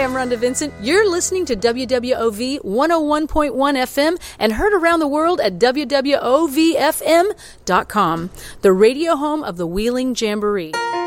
I'm Rhonda Vincent. You're listening to WWOV 101.1 FM and heard around the world at WWOVFM.com, the radio home of the Wheeling Jamboree.